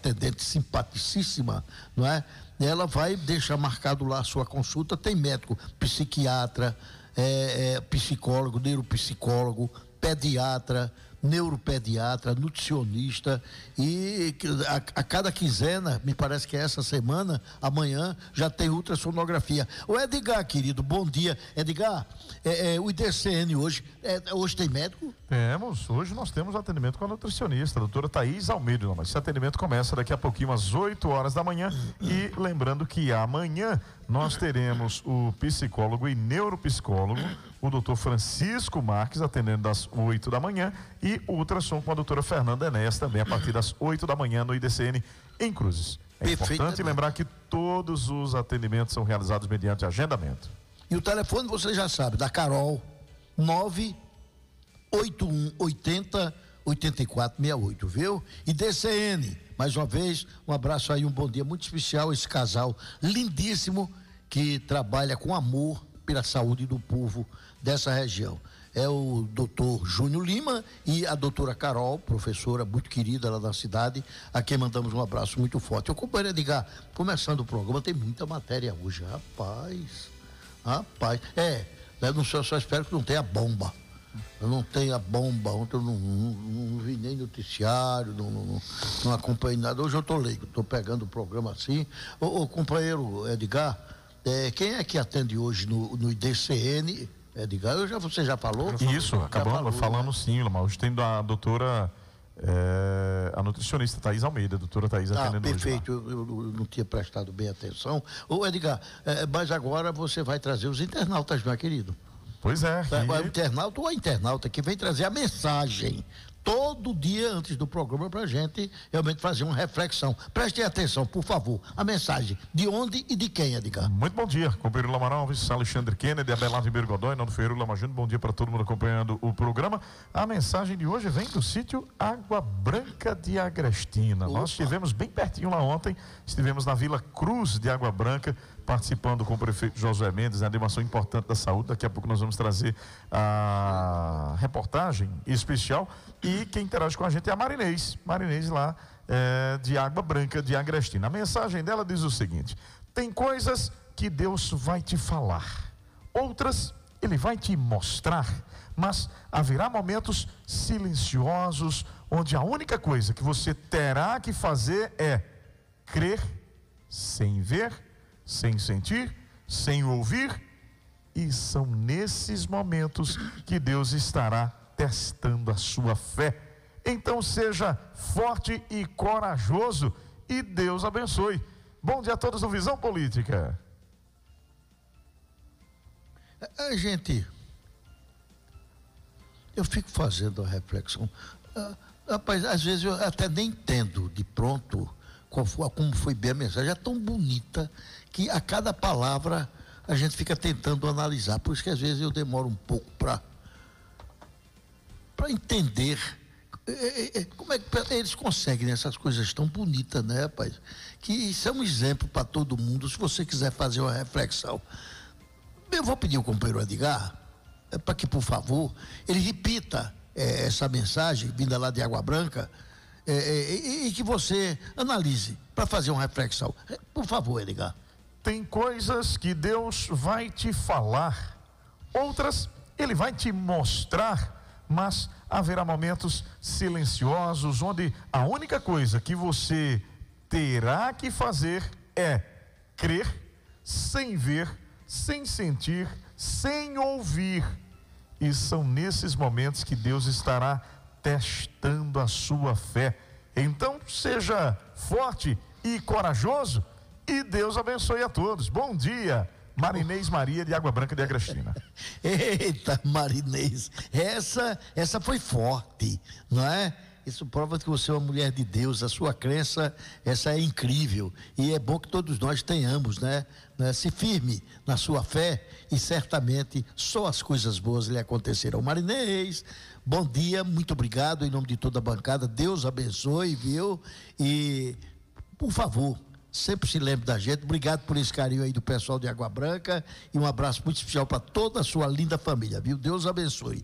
atendente simpaticíssima, não é? Ela vai deixar marcado lá a sua consulta. Tem médico, psiquiatra, psicólogo, neuropsicólogo, pediatra, neuropediatra, nutricionista, e a cada quinzena, me parece que é essa semana, amanhã, já tem ultrassonografia. O Edgar, querido, bom dia. Edgar, o IDCN hoje tem médico? Hoje nós temos atendimento com a nutricionista, a doutora Thaís Almeida, mas esse atendimento começa daqui a pouquinho, às 8 horas da manhã, e lembrando que amanhã nós teremos o psicólogo e neuropsicólogo, o doutor Francisco Marques, atendendo das 8 da manhã, e o ultrassom com a doutora Fernanda Enéas, também a partir das 8 da manhã no IDCN em Cruzes. É importante lembrar que todos os atendimentos são realizados mediante agendamento. E o telefone você já sabe, da Carol, 98180-8468, viu? E DCN, mais uma vez, um abraço aí, um bom dia muito especial, esse casal lindíssimo que trabalha com amor pela saúde do povo dessa região. É o doutor Júnior Lima e a doutora Carol, professora muito querida lá da cidade, a quem mandamos um abraço muito forte. Eu, companheiro Edgar, começando o programa, tem muita matéria hoje, rapaz, eu só espero que não tenha bomba. Eu não tenho a bomba, ontem eu não vi nem noticiário, não acompanhei nada. Hoje eu tô leigo, tô pegando o programa assim. Ô companheiro Edgar, quem é que atende hoje no IDCN, Edgar? Você já falou? Isso, acabamos falando, né? Sim, mas hoje tem a doutora, a nutricionista Thaís Almeida, a doutora Thaís atendendo perfeito, hoje. Eu não tinha prestado bem atenção. Ô Edgar, mas agora você vai trazer os internautas, meu querido. Pois é. O internauta ou a internauta que vem trazer a mensagem todo dia antes do programa pra gente realmente fazer uma reflexão. Prestem atenção, por favor, a mensagem de onde e de quem, Edgar? Muito bom dia, companheiro Lama Alves, Alexandre Kennedy, Abelardo Ribeiro Godoy, Nando Ferreira, Lama Júnior, bom dia para todo mundo acompanhando o programa. A mensagem de hoje vem do sítio Água Branca de Agrestina. Opa. Nós estivemos bem pertinho lá ontem, estivemos na Vila Cruz de Água Branca, participando com o prefeito Josué Mendes, a animação importante da saúde. Daqui a pouco nós vamos trazer a reportagem especial, e quem interage com a gente é a Marinês lá de Água Branca de Agrestina. A mensagem dela diz o seguinte: tem coisas que Deus vai te falar, outras Ele vai te mostrar, mas haverá momentos silenciosos onde a única coisa que você terá que fazer é crer sem ver, sem sentir, sem ouvir, e são nesses momentos que Deus estará testando a sua fé. Então seja forte e corajoso e Deus abençoe. Bom dia a todos do Visão Política. Gente, eu fico fazendo a reflexão. Rapaz, às vezes eu até nem entendo de pronto como foi bem a mensagem. É tão bonita que a cada palavra a gente fica tentando analisar. Por isso que às vezes eu demoro um pouco para entender como é que eles conseguem essas coisas tão bonitas, né, rapaz? Que isso é um exemplo para todo mundo. Se você quiser fazer uma reflexão, eu vou pedir ao companheiro Edgar para que, por favor, ele repita essa mensagem vinda lá de Água Branca, e que você analise para fazer uma reflexão. Por favor, Edgar. Tem coisas que Deus vai te falar, outras Ele vai te mostrar, mas haverá momentos silenciosos onde a única coisa que você terá que fazer é crer, sem ver, sem sentir, sem ouvir. E são nesses momentos que Deus estará testando a sua fé. Então seja forte e corajoso e Deus abençoe a todos. Bom dia, Marinês Maria de Água Branca de Agrestina. Eita, Marinês, essa foi forte, não é? Isso prova que você é uma mulher de Deus, a sua crença, essa é incrível, e é bom que todos nós tenhamos, né? Se firme na sua fé, e certamente só as coisas boas lhe acontecerão. Marinês, bom dia, muito obrigado em nome de toda a bancada, Deus abençoe, viu? E, por favor, sempre se lembre da gente. Obrigado por esse carinho aí do pessoal de Água Branca e um abraço muito especial para toda a sua linda família, viu? Deus abençoe.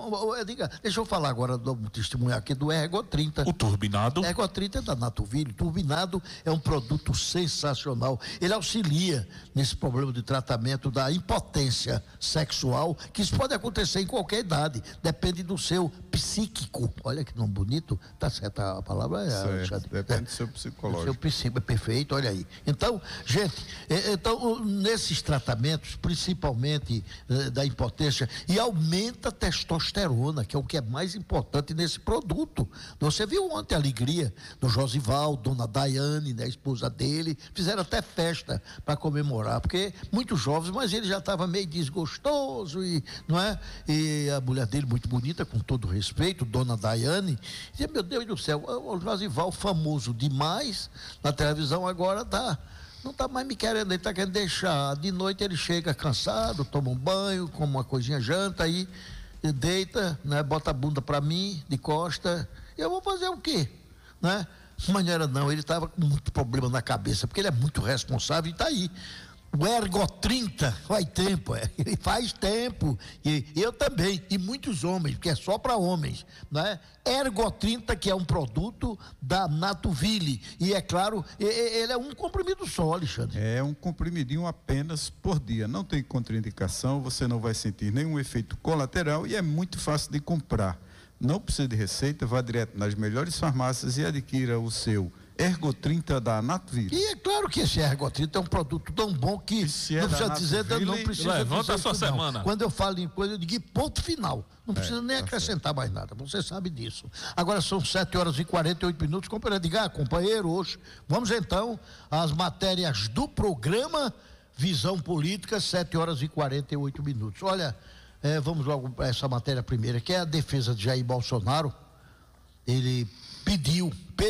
Deixa eu falar agora do testemunho aqui do Ergo 30. O turbinado. Ergo 30 é da Natuville. O turbinado é um produto sensacional. Ele auxilia nesse problema de tratamento da impotência sexual, que isso pode acontecer em qualquer idade, depende do seu psíquico. Olha que nome bonito, tá certa a palavra? Depende do seu psicológico. Seu psíquico é perfeito, olha aí. Então, gente, nesses tratamentos, principalmente da impotência, e aumenta a testosterona, que é o que é mais importante nesse produto. Você viu ontem a alegria do Josival, dona Daiane, né, a esposa dele, fizeram até festa para comemorar, porque muitos jovens, mas ele já estava meio desgostoso, não é? E a mulher dele, muito bonita, com todo respeito, dona Daiane, dizia, meu Deus do céu, o Josival famoso demais na televisão agora não está mais me querendo, ele está querendo deixar. De noite ele chega cansado, toma um banho, come uma coisinha, janta, aí deita, né, bota a bunda para mim, de costa, e eu vou fazer o quê? Né? Mas não, ele estava com muito problema na cabeça, porque ele é muito responsável e está aí. O Ergo 30 faz tempo, ele faz tempo, e eu também, e muitos homens, porque é só para homens, né? Ergo 30, que é um produto da Natuville, e é claro, ele é um comprimido só, Alexandre. É um comprimidinho apenas por dia, não tem contraindicação, você não vai sentir nenhum efeito colateral e é muito fácil de comprar. Não precisa de receita, vá direto nas melhores farmácias e adquira o seu Ergo 30 da Natuville. E é claro que esse Ergo 30 é um produto tão bom que não precisa dizer, não precisa levanta a sua semana. Quando eu falo em coisa, eu digo ponto final. Não precisa nem acrescentar mais nada, você sabe disso. Agora são 7h48, companheiro Edgar, companheiro, hoje. Vamos então às matérias do programa Visão Política, 7h48. Olha, vamos logo para essa matéria primeira, que é a defesa de Jair Bolsonaro. Ele pediu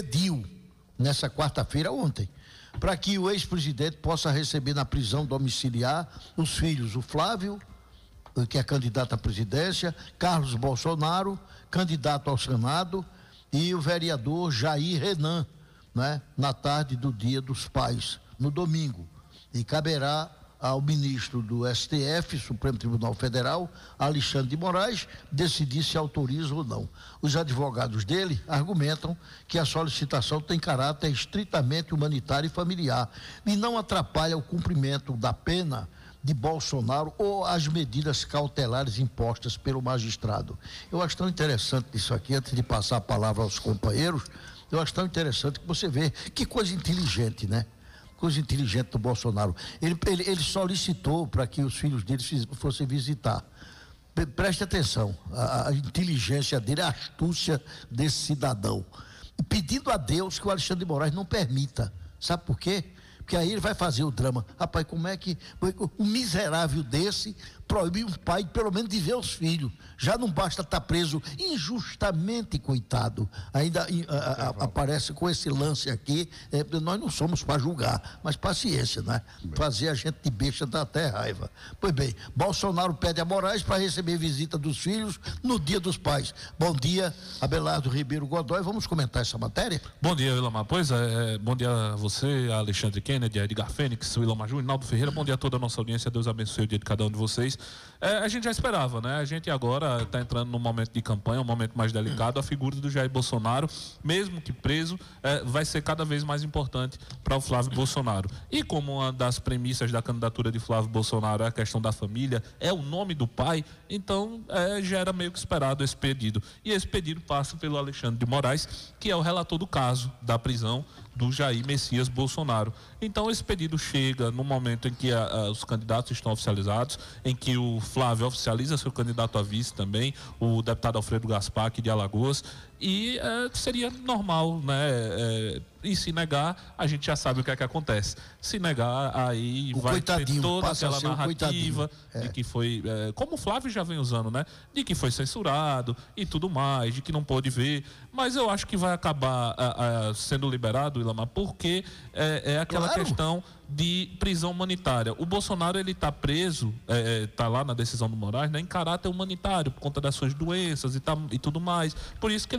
nessa quarta-feira, ontem, para que o ex-presidente possa receber na prisão domiciliar os filhos, o Flávio, que é candidato à presidência, Carlos Bolsonaro, candidato ao Senado, e o vereador Jair Renan, né, na tarde do Dia dos Pais, no domingo. E caberá ao ministro do STF, Supremo Tribunal Federal, Alexandre de Moraes, decidir se autoriza ou não. Os advogados dele argumentam que a solicitação tem caráter estritamente humanitário e familiar e não atrapalha o cumprimento da pena de Bolsonaro ou as medidas cautelares impostas pelo magistrado. Eu acho tão interessante isso aqui, antes de passar a palavra aos companheiros, eu acho tão interessante que você vê que coisa inteligente, né? Coisa inteligente do Bolsonaro. Ele solicitou para que os filhos dele fossem visitar. Preste atenção, a inteligência dele, a astúcia desse cidadão. Pedindo a Deus que o Alexandre de Moraes não permita. Sabe por quê? Porque aí ele vai fazer o drama. Rapaz, como é que um miserável desse proibir um pai, pelo menos, de ver os filhos? Já não basta estar preso injustamente, coitado. Ainda aparece com esse lance aqui. Nós não somos para julgar, mas paciência, né? Fazer a gente de besta dá até raiva. Pois bem, Bolsonaro pede a Moraes para receber visita dos filhos no Dia dos Pais. Bom dia, Abelardo Ribeiro Godoy. Vamos comentar essa matéria? Bom dia, Willamar. Pois bom dia a você, a Alexandre Kennedy, a Edgar Fênix, Willamar Júnior, Naldo Ferreira. Bom dia a toda a nossa audiência. Deus abençoe o dia de cada um de vocês. A gente já esperava, né? A gente agora está entrando num momento de campanha, um momento mais delicado. A figura do Jair Bolsonaro, mesmo que preso, vai ser cada vez mais importante para o Flávio Bolsonaro. E como uma das premissas da candidatura de Flávio Bolsonaro é a questão da família, é o nome do pai, então já era meio que esperado esse pedido. E esse pedido passa pelo Alexandre de Moraes, que é o relator do caso da prisão do Jair Messias Bolsonaro. Então esse pedido chega no momento em que os candidatos estão oficializados, em que o Flávio oficializa seu candidato a vice também, o deputado Alfredo Gaspar, aqui de Alagoas, e seria normal, né? E se negar, a gente já sabe o que é que acontece. Se negar, aí vai ter toda aquela narrativa de que foi, como o Flávio já vem usando, né? De que foi censurado e tudo mais, de que não pôde ver. Mas eu acho que vai acabar sendo liberado, Willamar, porque é aquela questão de prisão humanitária. O Bolsonaro, ele está preso, está lá na decisão do Moraes, né, em caráter humanitário, por conta das suas doenças e tudo mais. Por isso que ele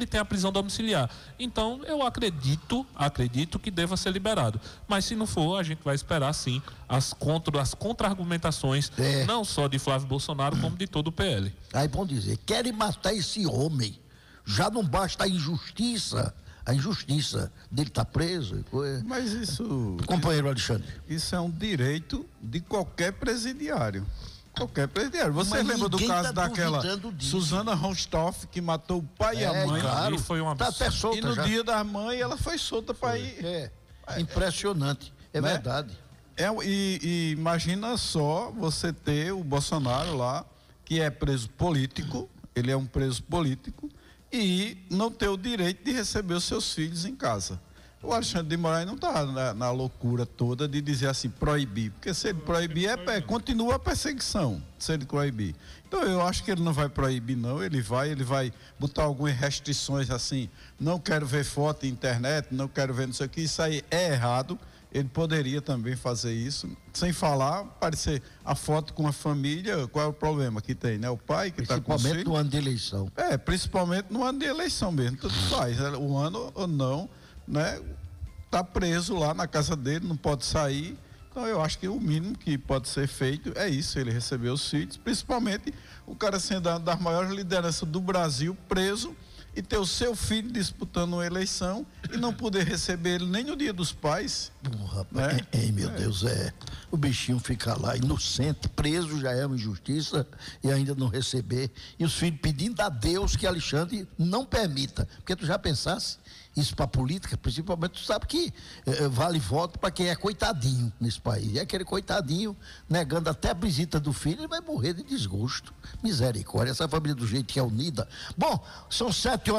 tem a prisão domiciliar. Então, eu acredito que deva ser liberado. Mas se não for, a gente vai esperar sim as contra-argumentações, não só de Flávio Bolsonaro, como de todo o PL. Aí vão dizer, querem matar esse homem. Já não basta a injustiça dele estar preso. Mas isso... Companheiro Alexandre. Isso é um direito de qualquer presidiário. Qualquer presidiário. Você lembra do caso daquela Suzana Ronstoff, que matou o pai e a mãe? Claro, e foi uma tá até solta e no já. dia da mãe ela foi solta para ir. Impressionante. É né? verdade. E imagina só você ter o Bolsonaro lá, que é preso político, ele é um preso político, e não ter o direito de receber os seus filhos em casa. O Alexandre de Moraes não está na loucura toda de dizer assim, proibir, porque se ele proibir, continua a perseguição, se ele proibir. Então eu acho que ele não vai proibir não, ele vai botar algumas restrições assim, não quero ver foto na internet, não quero ver não sei o que, isso aí é errado. Ele poderia também fazer isso, sem falar, aparecer a foto com a família, qual é o problema que tem, né? O pai que está com os filhos. Principalmente no ano de eleição. Principalmente no ano de eleição mesmo, tudo faz, o ano ou não, né? Tá preso lá na casa dele, não pode sair. Então eu acho que o mínimo que pode ser feito é isso, ele receber os filhos, principalmente o cara sendo das maiores lideranças do Brasil, preso, e ter o seu filho disputando uma eleição e não poder receber ele nem no dia dos pais. Rapaz, né? Meu Deus, o bichinho fica lá inocente, preso, já é uma injustiça, e ainda não receber. E os filhos pedindo a Deus que Alexandre não permita. Porque tu já pensasse isso para a política, principalmente, tu sabe que vale voto para quem é coitadinho nesse país. E aquele coitadinho, negando até a visita do filho, ele vai morrer de desgosto. Misericórdia, essa família do jeito que é unida. Bom, são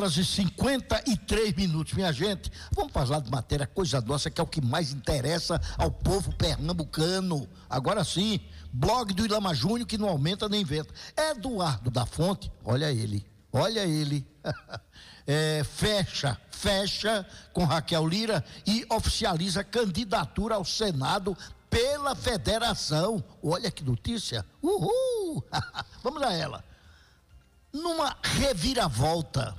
7h53, minha gente. Vamos falar de matéria, coisa nossa, que é o que mais interessa ao povo pernambucano. Agora sim, blog do Ilama Júnior, que não aumenta nem inventa. Eduardo da Fonte, olha ele. Fecha com Raquel Lira e oficializa candidatura ao Senado pela federação. Olha que notícia. Uhul! Vamos a ela. Numa reviravolta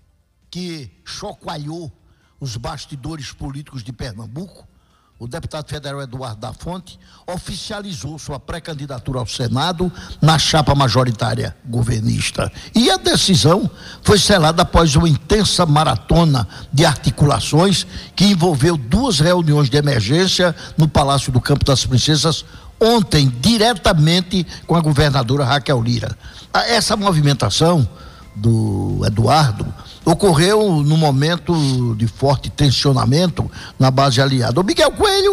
que chacoalhou os bastidores políticos de Pernambuco, o deputado federal Eduardo da Fonte oficializou sua pré-candidatura ao Senado na chapa majoritária governista. E a decisão foi selada após uma intensa maratona de articulações que envolveu 2 reuniões de emergência no Palácio do Campo das Princesas ontem, diretamente com a governadora Raquel Lira. Essa movimentação do Eduardo ocorreu no momento de forte tensionamento na base aliada. O Miguel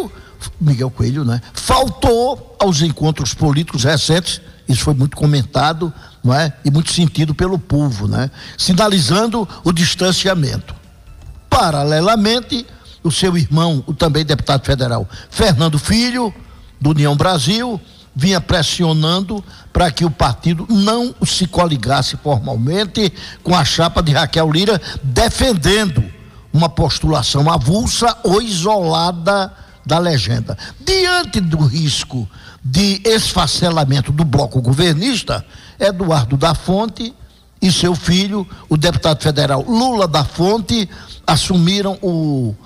Coelho, né, faltou aos encontros políticos recentes, isso foi muito comentado, não é? E muito sentido pelo povo, né? Sinalizando o distanciamento. Paralelamente, o seu irmão, o também deputado federal Fernando Filho, do União Brasil, vinha pressionando para que o partido não se coligasse formalmente com a chapa de Raquel Lira, defendendo uma postulação avulsa ou isolada da legenda. Diante do risco de esfacelamento do bloco governista, Eduardo da Fonte e seu filho, o deputado federal Lula da Fonte, assumiram o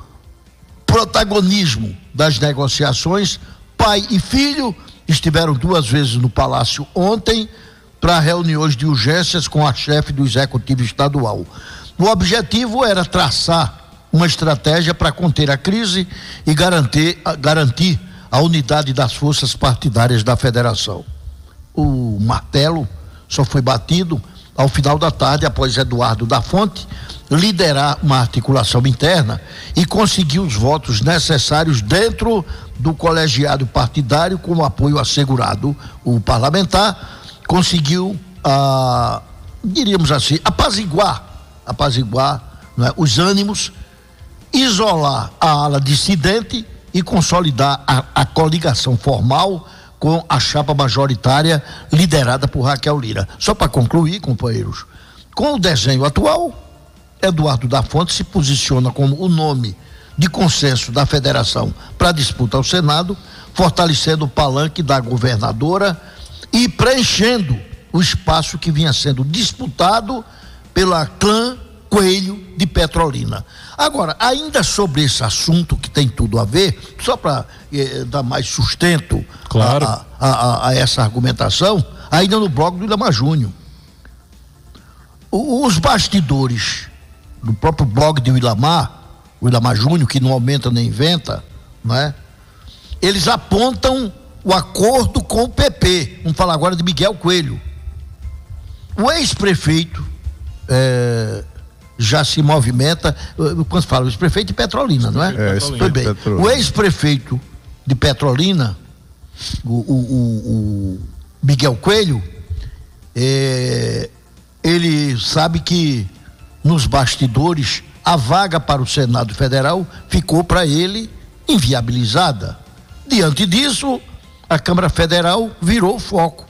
protagonismo das negociações. Pai e filho estiveram 2 vezes no Palácio ontem para reuniões de urgências com a chefe do Executivo Estadual. O objetivo era traçar uma estratégia para conter a crise e garantir a unidade das forças partidárias da federação. O martelo só foi batido ao final da tarde, após Eduardo da Fonte liderar uma articulação interna e conseguir os votos necessários dentro do colegiado partidário, com o apoio assegurado. O parlamentar conseguiu, diríamos assim, apaziguar, não é, os ânimos, isolar a ala dissidente e consolidar a coligação formal com a chapa majoritária liderada por Raquel Lira. Só para concluir, companheiros, com o desenho atual, Eduardo da Fonte se posiciona como o nome de consenso da federação para a disputa ao Senado, fortalecendo o palanque da governadora e preenchendo o espaço que vinha sendo disputado pela clã Coelho de Petrolina. Agora, ainda sobre esse assunto que tem tudo a ver, só para dar mais sustento claro. a essa argumentação, ainda no blog do Ilamar Júnior. Os bastidores do próprio blog de o Ilamar Júnior, que não aumenta nem inventa, não é? Eles apontam o acordo com o PP. Vamos falar agora de Miguel Coelho. O ex-prefeito já se movimenta, quando se fala, o ex-prefeito de Petrolina, não é? Foi bem. O ex-prefeito de Petrolina, o Miguel Coelho, ele sabe que nos bastidores a vaga para o Senado Federal ficou para ele inviabilizada. Diante disso, a Câmara Federal virou o foco.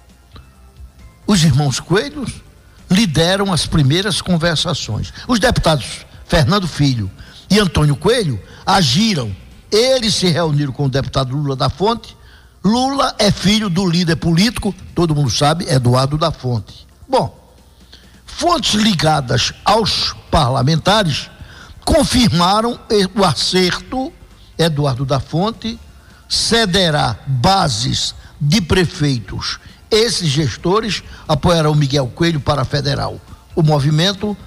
Os irmãos Coelhos lideram as primeiras conversações. Os deputados Fernando Filho e Antônio Coelho agiram. Eles se reuniram com o deputado Lula da Fonte. Lula é filho do líder político, todo mundo sabe, Eduardo da Fonte. Bom, fontes ligadas aos parlamentares confirmaram o acerto. Eduardo da Fonte cederá bases de prefeitos. Esses gestores apoiarão Miguel Coelho para a federal. O movimento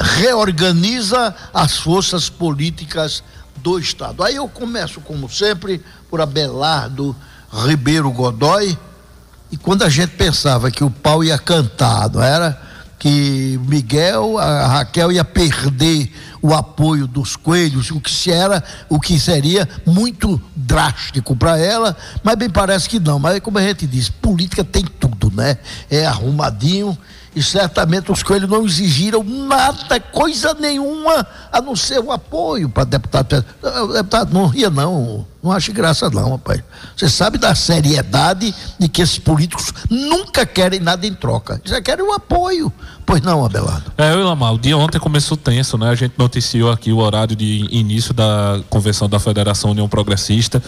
reorganiza as forças políticas do Estado. Aí eu começo, como sempre, por Abelardo Ribeiro Godoy. E quando a gente pensava que o pau ia cantar, não era? Que a Raquel ia perder o apoio dos Coelhos, o que seria muito drástico para ela, mas bem parece que não. Mas como a gente diz, política tem tudo, né? É arrumadinho, e certamente os Coelhos não exigiram nada, coisa nenhuma, a não ser o apoio para deputado. O deputado não ria, não acho graça não, rapaz. Você sabe da seriedade de que esses políticos nunca querem nada em troca, já querem o apoio. Pois não, Abelardo? Ilamar, o dia ontem começou tenso, né? A gente noticiou aqui o horário de início da convenção da Federação União Progressista.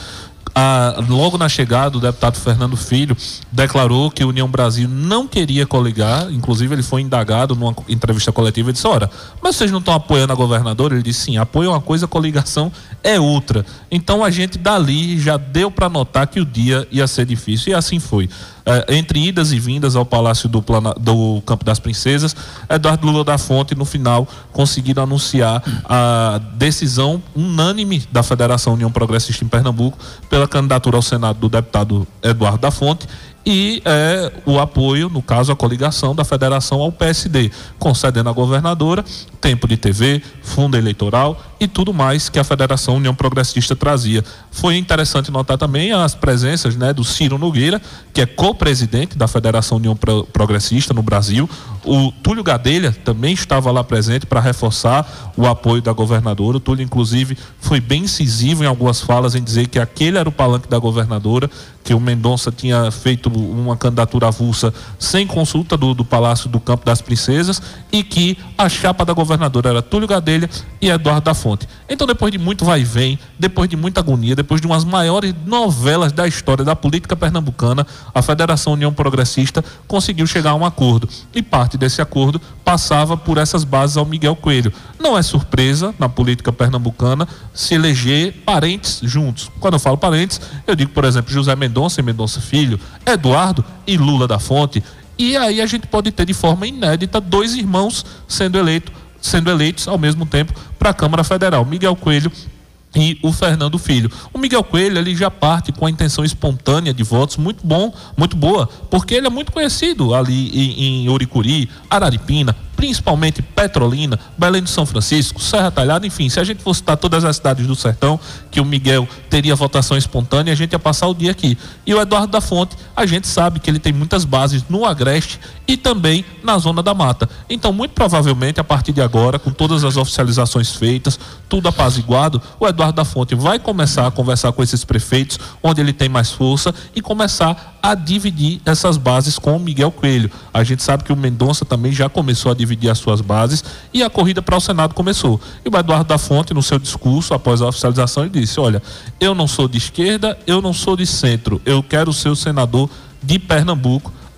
Logo na chegada, o deputado Fernando Filho declarou que a União Brasil não queria coligar. Inclusive ele foi indagado numa entrevista coletiva e disse: ora, mas vocês não estão apoiando a governadora? Ele disse: sim, apoio é uma coisa, coligação é outra. Então a gente dali já deu para notar que o dia ia ser difícil, e assim foi. Entre idas e vindas ao Palácio do Campo das Princesas, Eduardo Lula da Fonte, no final, conseguiram anunciar a decisão unânime da Federação União Progressista em Pernambuco pela candidatura ao Senado do deputado Eduardo da Fonte e o apoio, no caso, a coligação da federação ao PSD, concedendo à governadora tempo de TV, fundo eleitoral e tudo mais que a Federação União Progressista trazia. Foi interessante notar também as presenças, né, do Ciro Nogueira, que é co-presidente da Federação União Progressista no Brasil. O Túlio Gadelha também estava lá presente para reforçar o apoio da governadora. O Túlio, inclusive, foi bem incisivo em algumas falas em dizer que aquele era o palanque da governadora, que o Mendonça tinha feito uma candidatura avulsa sem consulta do Palácio do Campo das Princesas e que a chapa da governadora era Túlio Gadelha e Eduardo da Fonte. Então, depois de muito vai e vem, depois de muita agonia, depois de umas maiores novelas da história da política pernambucana, a Federação União Progressista conseguiu chegar a um acordo. E parte desse acordo passava por essas bases ao Miguel Coelho. Não é surpresa na política pernambucana se eleger parentes juntos. Quando eu falo parentes, eu digo, por exemplo, José Mendonça e Mendonça Filho, Eduardo e Lula da Fonte. E aí a gente pode ter de forma inédita dois irmãos sendo eleitos ao mesmo tempo para a Câmara Federal, Miguel Coelho e o Fernando Filho. O Miguel Coelho, ele já parte com a intenção espontânea de votos muito boa, porque ele é muito conhecido ali em Uricuri, Araripina, principalmente Petrolina, Belém do São Francisco, Serra Talhada, enfim, se a gente fosse citar todas as cidades do sertão, que o Miguel teria votação espontânea, a gente ia passar o dia aqui. E o Eduardo da Fonte, a gente sabe que ele tem muitas bases no Agreste e também na Zona da Mata. Então, muito provavelmente, a partir de agora, com todas as oficializações feitas, tudo apaziguado, o Eduardo da Fonte vai começar a conversar com esses prefeitos, onde ele tem mais força, e começar a dividir essas bases com o Miguel Coelho. A gente sabe que o Mendonça também já começou a dividir as suas bases e a corrida para o Senado começou. E o Eduardo da Fonte, no seu discurso, após a oficialização, ele disse: olha, eu não sou de esquerda, eu não sou de centro, eu quero ser o senador de Pernambuco,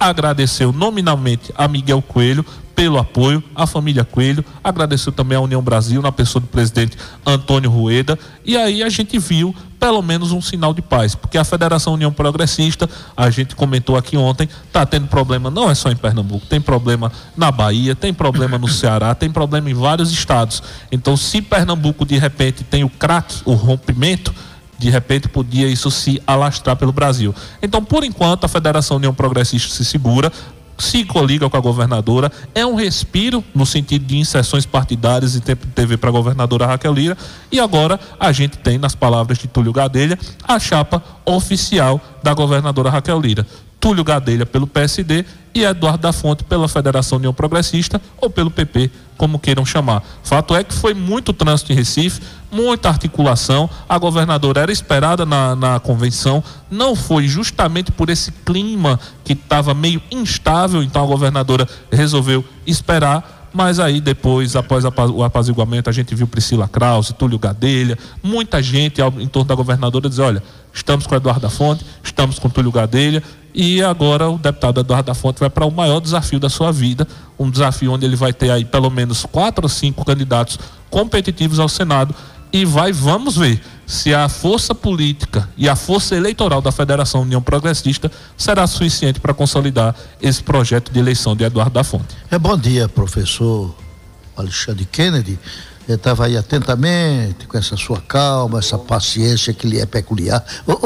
agradeceu nominalmente a Miguel Coelho pelo apoio, a família Coelho, agradeceu também a União Brasil, na pessoa do presidente Antônio Rueda, e aí a gente viu pelo menos um sinal de paz, porque a Federação União Progressista, a gente comentou aqui ontem, está tendo problema, não é só em Pernambuco, tem problema na Bahia, tem problema no Ceará, tem problema em vários estados. Então, se Pernambuco de repente tem o craque, o rompimento, de repente podia isso se alastrar pelo Brasil. Então, por enquanto, a Federação União Progressista se segura, se coliga com a governadora, é um respiro no sentido de inserções partidárias e tempo de TV para a governadora Raquel Lira, e agora a gente tem, nas palavras de Túlio Gadelha, a chapa oficial da governadora Raquel Lira. Túlio Gadelha pelo PSD e Eduardo da Fonte pela Federação União Progressista ou pelo PP, como queiram chamar. Fato é que foi muito trânsito em Recife, muita articulação, a governadora era esperada na convenção, não foi justamente por esse clima que estava meio instável, então a governadora resolveu esperar, mas aí depois, após o apaziguamento, a gente viu Priscila Krause, Túlio Gadelha, muita gente em torno da governadora dizer, olha, estamos com Eduardo da Fonte, estamos com Túlio Gadelha, e agora o deputado Eduardo da Fonte vai para o maior desafio da sua vida, um desafio onde ele vai ter aí pelo menos 4 ou 5 candidatos competitivos ao Senado, e vamos ver se a força política e a força eleitoral da Federação União Progressista será suficiente para consolidar esse projeto de eleição de Eduardo da Fonte. Bom dia, professor Alexandre Kennedy. Eu estava aí atentamente, com essa sua calma, essa paciência que lhe é peculiar.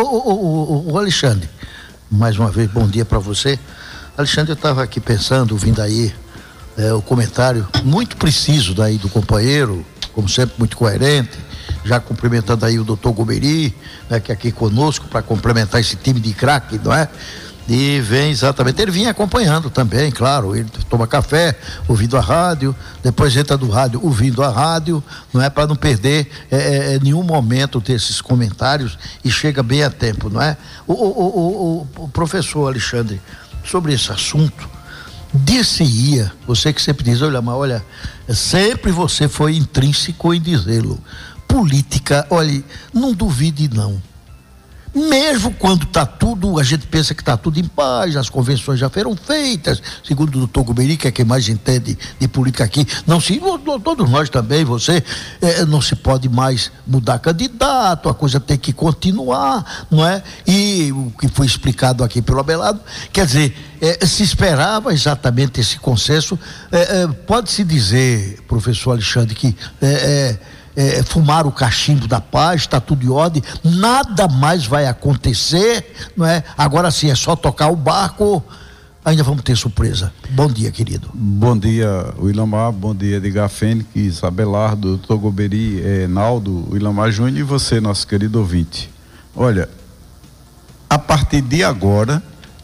Ô Alexandre, mais uma vez, bom dia para você. Alexandre, eu estava aqui pensando, ouvindo aí o comentário muito preciso daí do companheiro, como sempre, muito coerente, já cumprimentando aí o doutor Gomeri, né, que é aqui conosco para complementar esse time de craque, não é? E vem exatamente, ele vinha acompanhando também, claro, ele toma café, ouvindo a rádio, depois entra do rádio, ouvindo a rádio, não é, para não perder nenhum momento desses comentários e chega bem a tempo, não é? O professor Alexandre, sobre esse assunto, dir-se-ia, você que sempre diz, olha, sempre você foi intrínseco em dizê-lo, política, olha, não duvide não. Mesmo quando está tudo, a gente pensa que está tudo em paz, as convenções já foram feitas, segundo o doutor Gomeri, que é quem mais entende de política aqui, todos nós também, você, não se pode mais mudar candidato, a coisa tem que continuar, não é? E o que foi explicado aqui pelo Abelardo, quer dizer, se esperava exatamente esse consenso, pode-se dizer, professor Alexandre, que fumar o cachimbo da paz, está tudo em ordem, nada mais vai acontecer, não é? Agora sim, é só tocar o barco, ainda vamos ter surpresa. Bom dia, querido. Bom dia, Willamar, bom dia, Edgar Fênix, Abelardo, doutor Gomeri, Naldo, Willamar Júnior e você, nosso querido ouvinte. Olha, a partir de agora,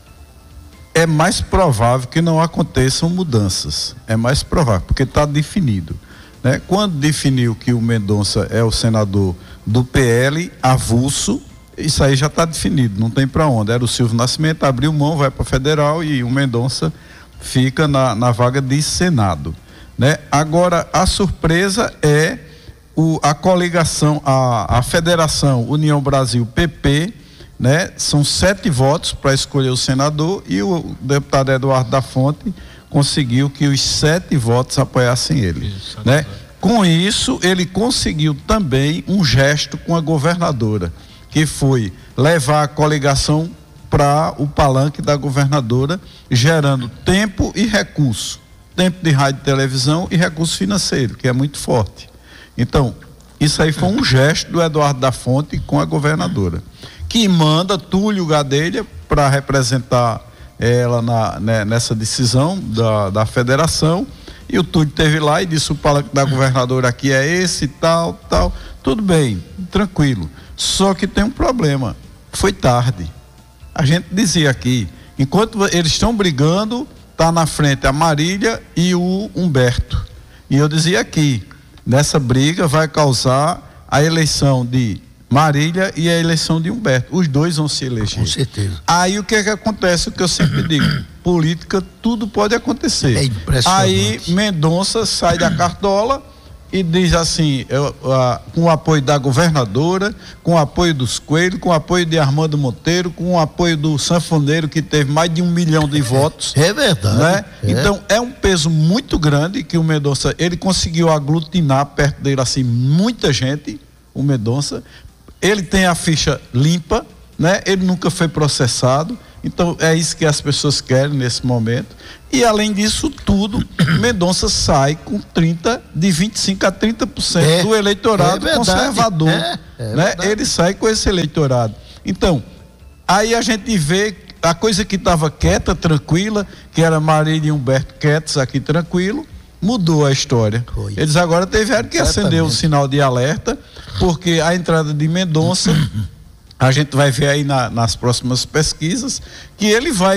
é mais provável que não aconteçam mudanças, é mais provável, porque está definido. Né? Quando definiu que o Mendonça é o senador do PL, avulso, isso aí já está definido, não tem para onde. Era o Silvio Nascimento, abriu mão, vai para federal e o Mendonça fica na vaga de Senado. Né? Agora, a surpresa é a coligação, a Federação União Brasil PP, né? São 7 votos para escolher o senador e o deputado Eduardo da Fonte conseguiu que os 7 votos apoiassem ele. Isso, né? Com isso, ele conseguiu também um gesto com a governadora, que foi levar a coligação para o palanque da governadora, gerando tempo e recurso. Tempo de rádio e televisão e recurso financeiro, que é muito forte. Então, isso aí foi um gesto do Eduardo da Fonte com a governadora, que manda Túlio Gadelha para representar ela nessa decisão da federação, e o Túlio esteve lá e disse: o palanque da governadora aqui é esse, tal, tudo bem, tranquilo, só que tem um problema, foi tarde. A gente dizia aqui, enquanto eles estão brigando, está na frente a Marília e o Humberto, e eu dizia aqui, nessa briga vai causar a eleição de Marília e a eleição de Humberto. Os dois vão se eleger. Com certeza. Aí o que é que acontece? O que eu sempre digo, política, tudo pode acontecer. É impressionante. Aí Mendonça sai da cartola, e diz assim, com o apoio da governadora, com o apoio dos Coelhos, com o apoio de Armando Monteiro, com o apoio do sanfoneiro, que teve mais de 1 milhão de votos. É verdade. Né? Então, é um peso muito grande que o Mendonça, ele conseguiu aglutinar perto dele, assim, muita gente, o Mendonça. Ele tem a ficha limpa, né? Ele nunca foi processado. Então, é isso que as pessoas querem nesse momento. E, além disso tudo, Mendonça sai com de 25% a 30% do eleitorado conservador. Né? Ele sai com esse eleitorado. Então, aí a gente vê a coisa que estava quieta, tranquila, que era Marília e Humberto quietos aqui, tranquilo, mudou a história. Eles agora tiveram que acender o sinal de alerta, porque a entrada de Mendonça... A gente vai ver aí nas próximas pesquisas que ele vai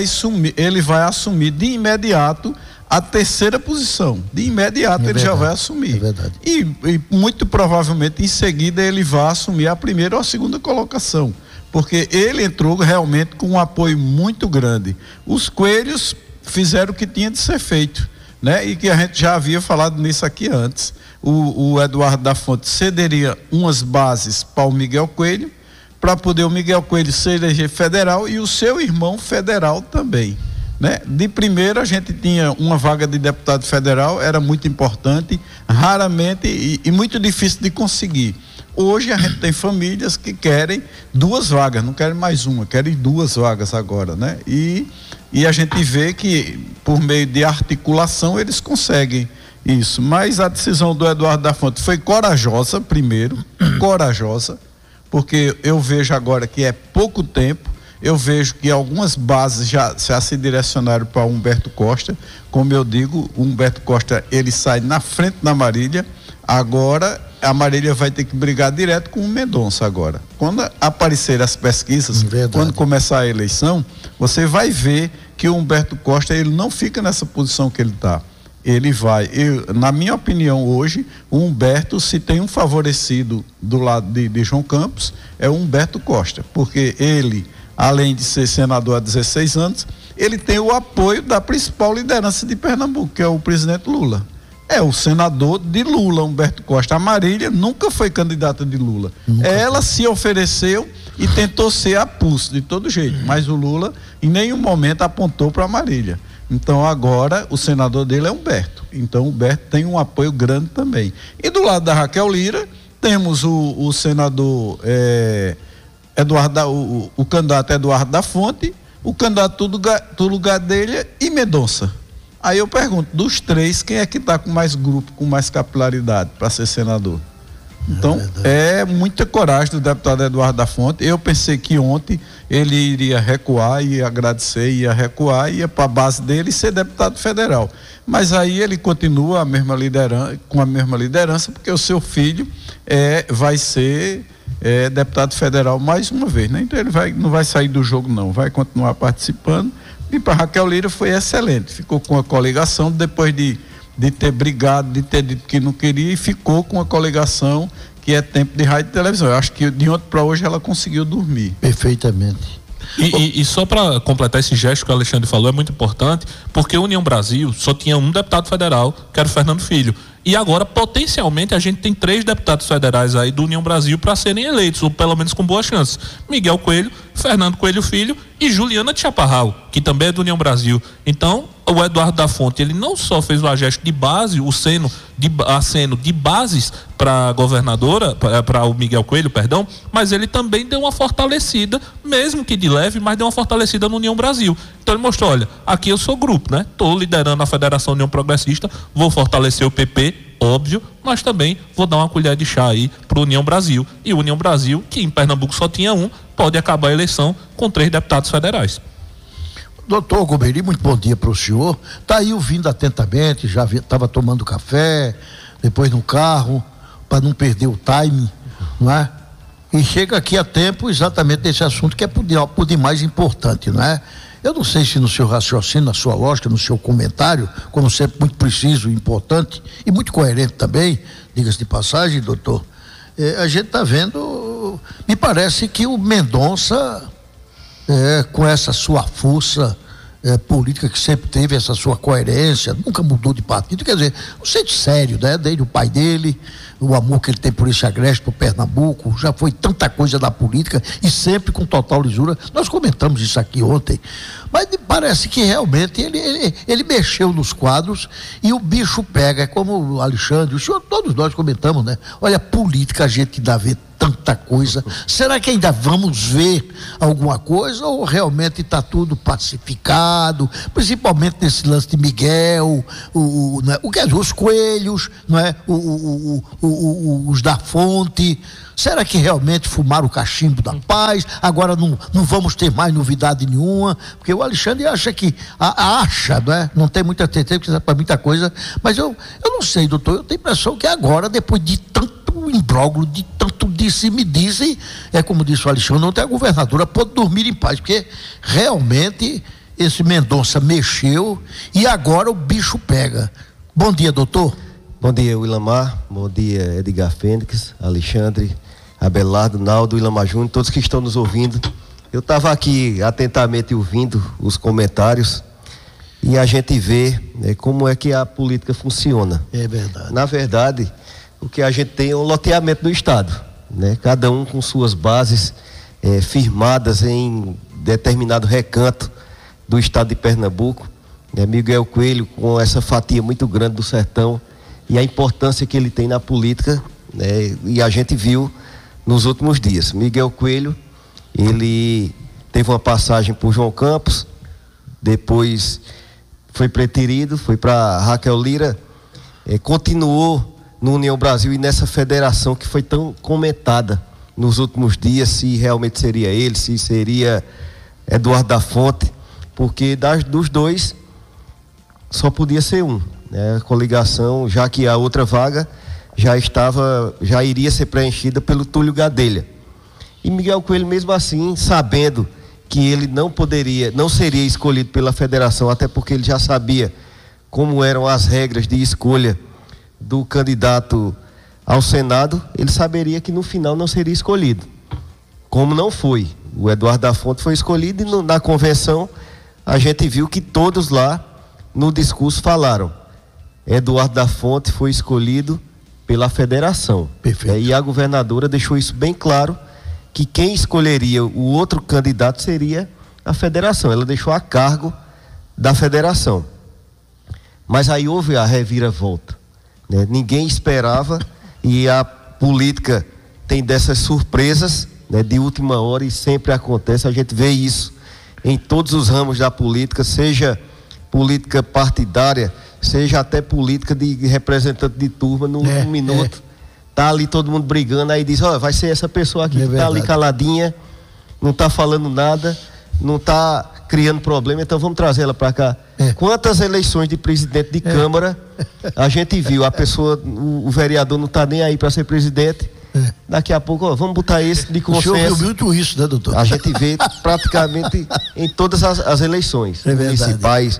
assumir de imediato a 3ª posição. De imediato ele já vai assumir. É verdade. E muito provavelmente em seguida ele vai assumir a 1ª ou a 2ª colocação. Porque ele entrou realmente com um apoio muito grande. Os Coelhos fizeram o que tinha de ser feito, né? E que a gente já havia falado nisso aqui antes. O Eduardo da Fonte cederia umas bases para o Miguel Coelho, para poder o Miguel Coelho ser eleger federal e o seu irmão federal também, né? De primeira a gente tinha uma vaga de deputado federal, era muito importante, raramente e muito difícil de conseguir. Hoje a gente tem famílias que querem 2 vagas, não querem mais uma, querem 2 vagas agora, né? E a gente vê que por meio de articulação eles conseguem isso, mas a decisão do Eduardo da Fonte foi corajosa, primeiro, corajosa, porque eu vejo agora que é pouco tempo, eu vejo que algumas bases já se direcionaram para Humberto Costa. Como eu digo, o Humberto Costa, ele sai na frente da Marília, agora a Marília vai ter que brigar direto com o Mendonça agora. Quando aparecer as pesquisas, quando começar a eleição, você vai ver que o Humberto Costa, ele não fica nessa posição que ele está. Ele vai, na minha opinião hoje, o Humberto, se tem um favorecido do lado de João Campos, é o Humberto Costa, porque ele, além de ser senador há 16 anos, ele tem o apoio da principal liderança de Pernambuco, que é o presidente Lula. É o senador de Lula, Humberto Costa. A Marília nunca foi candidata de Lula. Ela se ofereceu e tentou ser a pulso de todo jeito, mas o Lula em nenhum momento apontou para a Marília. Então agora o senador dele é Humberto. Então o Humberto tem um apoio grande também. E do lado da Raquel Lira, temos o senador o candidato Eduardo da Fonte, o candidato Túlio Gadelha e Mendonça. Aí eu pergunto, dos 3, quem é que está com mais grupo, com mais capilaridade para ser senador? Então, é muita coragem do deputado Eduardo da Fonte. Eu pensei que ontem ele iria recuar, ia agradecer, ia recuar, ia para a base dele e ser deputado federal. Mas aí ele continua com a mesma liderança, porque o seu filho vai ser deputado federal mais uma vez, né? Então ele não vai sair do jogo, não, vai continuar participando. E para Raquel Lira foi excelente, ficou com a coligação depois de ter brigado, de ter dito que não queria, e ficou com a coligação que é tempo de rádio e televisão. Eu acho que de ontem para hoje ela conseguiu dormir. Perfeitamente. E só para completar esse gesto que o Alexandre falou, é muito importante, porque a União Brasil só tinha um deputado federal, que era o Fernando Filho. E agora, potencialmente, a gente tem 3 deputados federais aí do União Brasil para serem eleitos, ou pelo menos com boas chances. Miguel Coelho, Fernando Coelho Filho e Juliana de Chaparral, que também é do União Brasil. Então, o Eduardo da Fonte, ele não só fez o gesto de base, aceno de bases para a governadora, para o Miguel Coelho, perdão, mas ele também deu uma fortalecida, mesmo que de leve, mas deu uma fortalecida no União Brasil. Então ele mostrou, olha, aqui eu sou grupo, né? Estou liderando a Federação União Progressista, vou fortalecer o PP, óbvio, mas também vou dar uma colher de chá aí para o União Brasil. E o União Brasil, que em Pernambuco só tinha um, pode acabar a eleição com 3 deputados federais. Doutor Gomeri, muito bom dia para o senhor. Está aí ouvindo atentamente, já estava tomando café, depois no carro, para não perder o time, não é? E chega aqui a tempo exatamente desse assunto que é por demais importante, não é? Eu não sei se no seu raciocínio, na sua lógica, no seu comentário, como sempre muito preciso, importante e muito coerente também, diga-se de passagem, doutor, a gente está vendo, me parece que o Mendonça, com essa sua força política que sempre teve essa sua coerência, nunca mudou de partido, quer dizer, um gente sério, né? Desde o pai dele, o amor que ele tem por esse agreste, por Pernambuco, já foi tanta coisa da política e sempre com total lisura. Nós comentamos isso aqui ontem, mas me parece que realmente ele mexeu nos quadros e o bicho pega, como o Alexandre, o senhor, todos nós comentamos, né? Olha, política a gente ainda vê tanta coisa. Será que ainda vamos ver alguma coisa ou realmente está tudo pacificado, principalmente nesse lance de Miguel, os coelhos, não é? Os da fonte? Será que realmente fumaram o cachimbo da paz? Agora não vamos ter mais novidade nenhuma, porque o Alexandre acha que, não é? Não tem muita certeza, porque sabe muita coisa, mas eu não sei, doutor, eu tenho a impressão que agora, depois de tanto imbróglio, de tanto disse-me-disse, como disse o Alexandre, ontem a governadora pôde dormir em paz, porque realmente esse Mendonça mexeu e agora o bicho pega. Bom dia, doutor. Bom dia, Willamar. Bom dia, Edgar Fênix, Alexandre, Abelardo, Naldo, Willamar Júnior, todos que estão nos ouvindo. Eu estava aqui atentamente ouvindo os comentários e a gente vê, né, como é que a política funciona. É verdade. Na verdade, o que a gente tem é um loteamento do Estado, né? Cada um com suas bases firmadas em determinado recanto do Estado de Pernambuco. Miguel Coelho com essa fatia muito grande do sertão e a importância que ele tem na política, né? E a gente viu nos últimos dias. Miguel Coelho, ele teve uma passagem por João Campos, depois foi preterido, foi para Raquel Lira, continuou no União Brasil e nessa federação que foi tão comentada nos últimos dias, se realmente seria ele, se seria Eduardo da Fonte, porque dos dois só podia ser um, né? A coligação, já que a outra vaga já iria ser preenchida pelo Túlio Gadelha. E Miguel Coelho, mesmo assim, sabendo que ele não seria escolhido pela federação, até porque ele já sabia como eram as regras de escolha do candidato ao Senado, ele saberia que no final não seria escolhido. Como não foi. O Eduardo da Fonte foi escolhido e na convenção a gente viu que todos lá no discurso falaram: Eduardo da Fonte foi escolhido pela federação. Perfeito. E a governadora deixou isso bem claro, que quem escolheria o outro candidato seria a federação. Ela deixou a cargo da federação. Mas aí houve a reviravolta. Ninguém esperava e a política tem dessas surpresas, né, de última hora, e sempre acontece. A gente vê isso em todos os ramos da política, seja política partidária, seja até política de representante de turma. No último minuto tá ali todo mundo brigando, aí diz: vai ser essa pessoa aqui que tá ali caladinha, não tá falando nada, não tá criando problema, então vamos trazer ela para cá. Quantas eleições de presidente de Câmara a gente viu, a pessoa, o vereador não está nem aí para ser presidente, daqui a pouco, vamos botar esse de consenso. O senhor viu muito isso, né, doutor? A gente vê praticamente em todas as eleições municipais.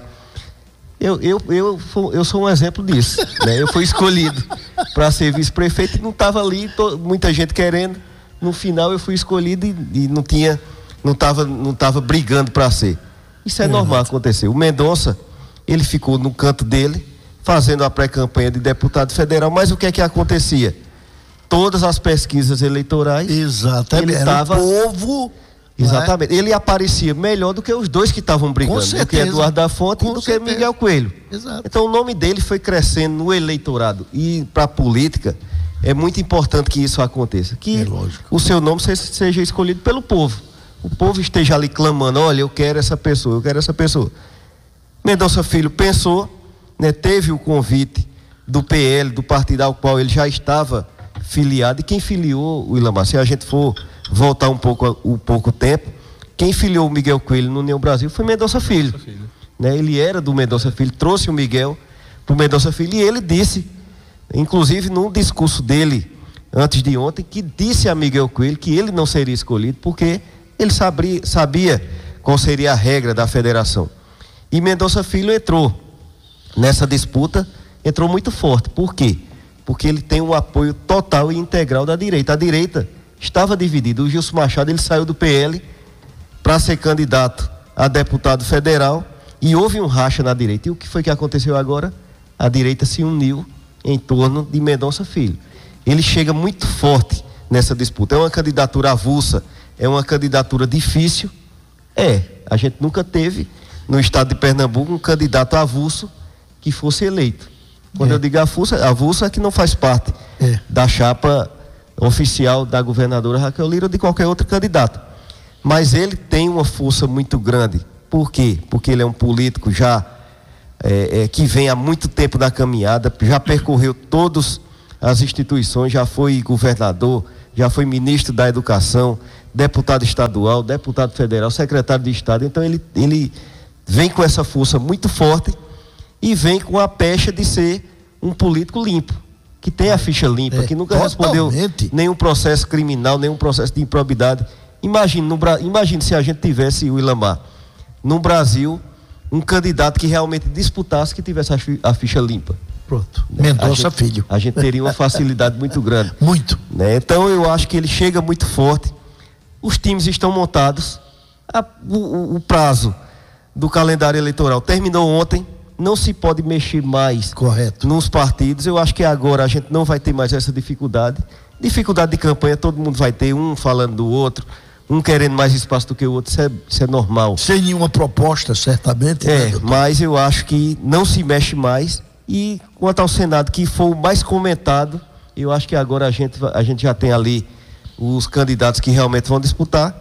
Eu sou um exemplo disso, né? Eu fui escolhido para ser vice-prefeito e não estava ali, muita gente querendo. No final eu fui escolhido e não estava brigando para ser. Isso é normal acontecer. O Mendonça, ele ficou no canto dele, fazendo a pré-campanha de deputado federal, mas o que é que acontecia? Todas as pesquisas eleitorais, exatamente, ele estava... o povo... Exatamente, ele aparecia melhor do que os dois que estavam brigando, do que Eduardo da Fonte e do que Miguel Coelho. Exato. Então o nome dele foi crescendo no eleitorado, e para a política é muito importante que isso aconteça, que o seu nome seja escolhido pelo povo. O povo esteja ali clamando: olha, eu quero essa pessoa, eu quero essa pessoa. Mendonça Filho pensou, né, teve o convite do PL, do partido ao qual ele já estava filiado, e quem filiou o Willamar, se a gente for voltar um pouco tempo, quem filiou o Miguel Coelho no União Brasil foi Mendonça Filho. Né? Ele era do Mendonça Filho, trouxe o Miguel para o Mendonça Filho, e ele disse, inclusive num discurso dele antes de ontem, que disse a Miguel Coelho que ele não seria escolhido porque ele sabia qual seria a regra da federação. E Mendonça Filho entrou nessa disputa, entrou muito forte. Por quê? Porque ele tem um apoio total e integral da direita. A direita estava dividida. O Gilson Machado, ele saiu do PL para ser candidato a deputado federal, E houve um racha na direita. E o que foi que aconteceu agora? A direita se uniu em torno de Mendonça Filho. Ele chega muito forte nessa disputa. É uma candidatura avulsa, é uma candidatura difícil. A gente nunca teve no estado de Pernambuco um candidato avulso que fosse eleito. Quando eu digo avulso é que não faz parte da chapa oficial da governadora Raquel Lira ou de qualquer outro candidato. Mas ele tem uma força muito grande. Por quê? Porque ele é um político já que vem há muito tempo na caminhada, já percorreu todas as instituições, já foi governador, já foi ministro da Educação, deputado estadual, deputado federal, secretário de Estado. Então ele vem com essa força muito forte e vem com a pecha de ser um político limpo, que tem a ficha limpa, que nunca respondeu nenhum processo criminal, nenhum processo de improbidade. Imagine se a gente tivesse, o Ilamar, no Brasil, um candidato que realmente disputasse, que tivesse a ficha limpa. Pronto, Mendonça Filho. A gente teria uma facilidade muito grande. Muito. Né? Então eu acho que ele chega muito forte. Os times estão montados. O prazo do calendário eleitoral terminou ontem. Não se pode mexer mais nos partidos. Eu acho que agora a gente não vai ter mais essa dificuldade. Dificuldade de campanha todo mundo vai ter, um falando do outro, um querendo mais espaço do que o outro, isso é normal. Sem nenhuma proposta, certamente. Mas eu acho que não se mexe mais. E quanto ao Senado, que foi o mais comentado, eu acho que agora a gente já tem ali os candidatos que realmente vão disputar.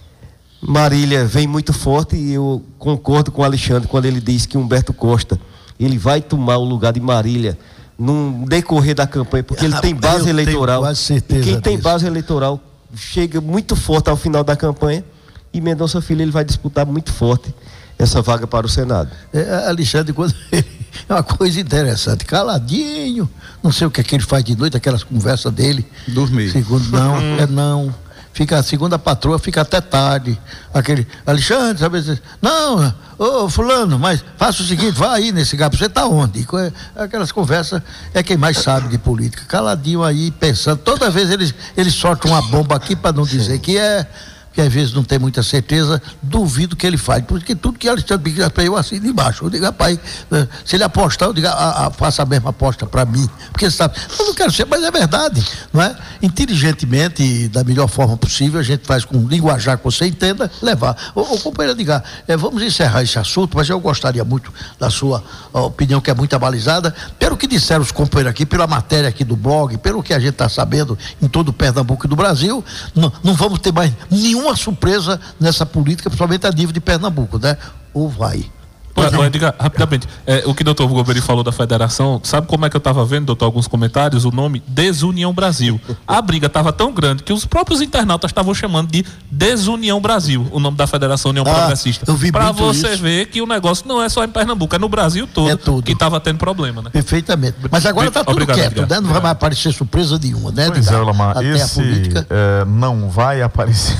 Marília vem muito forte e eu concordo com o Alexandre quando ele diz que Humberto Costa, ele vai tomar o lugar de Marília no decorrer da campanha, porque ele tem base eleitoral. E quem tem base eleitoral chega muito forte ao final da campanha, e Mendonça Filho ele vai disputar muito forte essa vaga para o Senado. Alexandre, quando é uma coisa interessante, caladinho, não sei o que é que ele faz de noite, aquelas conversas dele. Dormir. Não. Fica a segunda patroa, fica até tarde. Aquele, Alexandre, sabe? Não, fulano, mas faça o seguinte, vá aí nesse gato, você está onde? Aquelas conversas é quem mais sabe de política. Caladinho aí, pensando. Toda vez eles soltam uma bomba aqui para não dizer que às vezes não tem muita certeza, duvido que ele faz, porque tudo que Alexandre diz para eu assino embaixo, eu digo, rapaz, se ele apostar, eu digo, faça a mesma aposta para mim, porque você sabe, eu não quero ser, mas é verdade, não é? Inteligentemente e da melhor forma possível, a gente faz com um linguajar que você entenda, levar. Companheiro, diga, vamos encerrar esse assunto, mas eu gostaria muito da sua opinião, que é muito abalizada, pelo que disseram os companheiros aqui, pela matéria aqui do blog, pelo que a gente está sabendo em todo o Pernambuco e do Brasil, não vamos ter mais nenhuma surpresa nessa política, principalmente a nível de Pernambuco, né? Ou vai? Diga rapidamente, o que o doutor Goberi falou da federação, sabe como é que eu estava vendo, doutor, alguns comentários, o nome Desunião Brasil. A briga estava tão grande que os próprios internautas estavam chamando de Desunião Brasil, o nome da Federação União Progressista. Para você ver que o negócio não é só em Pernambuco, é no Brasil todo que estava tendo problema, né? Perfeitamente. Mas agora está tudo quieto, né? Não vai mais aparecer surpresa nenhuma, né? Pois Lamar, esse não vai aparecer.